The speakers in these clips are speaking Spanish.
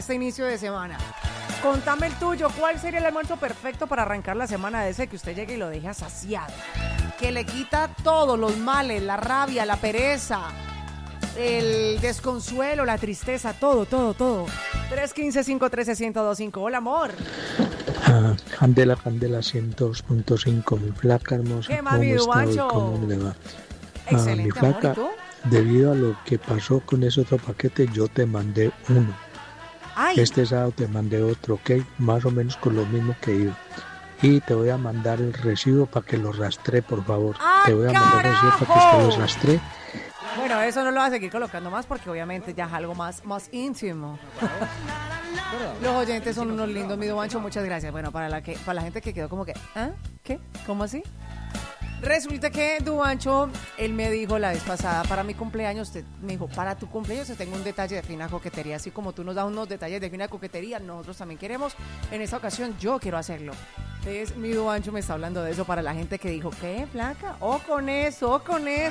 este inicio de semana. Contame el tuyo, ¿cuál sería el almuerzo perfecto para arrancar la semana de ese que usted llegue y lo deja saciado? Que le quita todos los males, la rabia, la pereza, el desconsuelo, la tristeza, todo. 315-513-1025. Hola, amor. Candela 102.5, mi flaca hermosa. ¿Qué más, mi Duancho? ¿Cómo le va? Excelente, mi flaca, amor, ¿y tú? debido a lo que pasó con ese otro paquete, yo te mandé uno. Ay. Este sábado te mandé otro, ¿ok? Más o menos con lo mismo que iba. Y te voy a mandar el recibo para que lo rastree, por favor. Te voy a mandar el recibo para que usted lo rastree. Bueno, eso no lo va a seguir colocando más porque obviamente ya es algo más íntimo. Los oyentes son unos lindos, mi Duancho, muchas gracias. Bueno, para la gente que quedó como que, ¿ah? ¿Qué? ¿Cómo así? Resulta que Duancho, él me dijo la vez pasada, para mi cumpleaños, me dijo, para tu cumpleaños te tengo un detalle de fina coquetería, así como tú nos das unos detalles de fina coquetería, nosotros también queremos. En esta ocasión yo quiero hacerlo. Entonces mi Duancho me está hablando de eso para la gente que dijo, ¿qué, flaca? Con eso.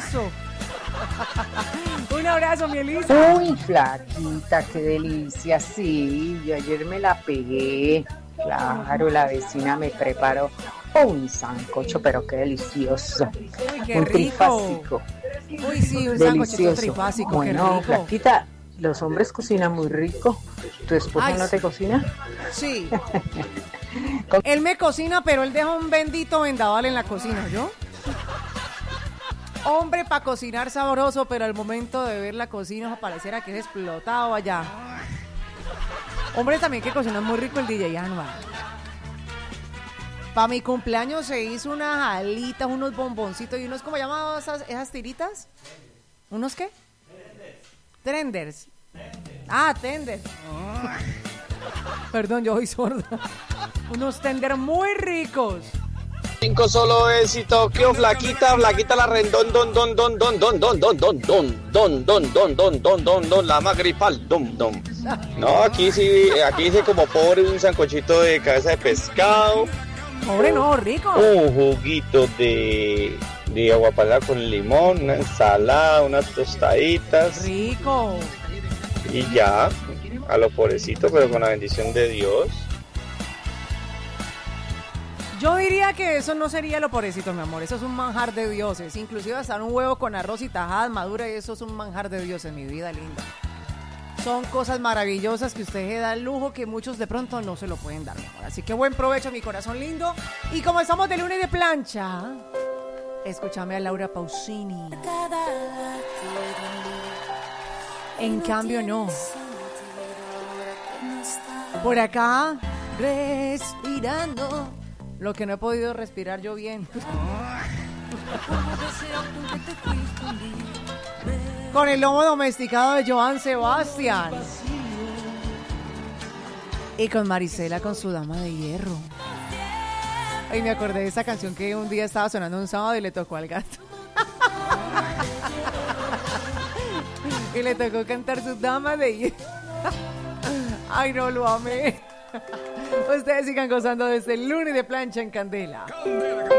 Un abrazo, mi Elisa. Uy, flaquita, qué delicia, sí, yo ayer me la pegué. Claro, la vecina me preparó un sancocho, pero qué delicioso. Uy, qué un rico. Trifásico. Uy, sí, un sancochito trifásico, bueno, qué rico. flaquita, los hombres cocinan muy rico. ¿Tu esposo no te cocina? Sí. Él me cocina, pero él deja un bendito vendaval en la cocina, ¿yo? Hombre para cocinar sabroso, pero al momento de ver la cocina pareciera que es explotado allá. Hombre también que cocina muy rico el DJ Anual. Para mi cumpleaños se hizo unas alitas, unos bomboncitos y unos, ¿cómo llamaban esas tiritas? ¿Unos qué? Tenders. Tenders. Perdón, yo soy sorda. Unos tenders muy ricos. 5 solo éxito, que flaquita la rendón, la magripal, don. No, aquí sí, hice como pobre un sancochito de cabeza de pescado. Pobre no, rico. Un juguito de aguapalá con limón, una ensalada, unas tostaditas. Rico. Y ya, a lo pobrecito, pero con la bendición de Dios. Yo diría que eso no sería lo pobrecito, mi amor. Eso es un manjar de dioses. Inclusive hasta un huevo con arroz y tajadas maduras, eso es un manjar de dioses, mi vida linda. Son cosas maravillosas que usted se da el lujo que muchos de pronto no se lo pueden dar, mi amor. Así que buen provecho, mi corazón lindo. Y como estamos de lunes de plancha, escúchame a Laura Pausini. En cambio, no. Por acá, respirando lo que no he podido respirar yo bien. Con el lomo domesticado de Joan Sebastián. Y con Marisela con su dama de hierro. Ay, me acordé de esa canción que un día estaba sonando un sábado y le tocó al gato. Y le tocó cantar su dama de hierro. Ay, no, lo amé. Ustedes sigan gozando desde el lunes de plancha en Candela.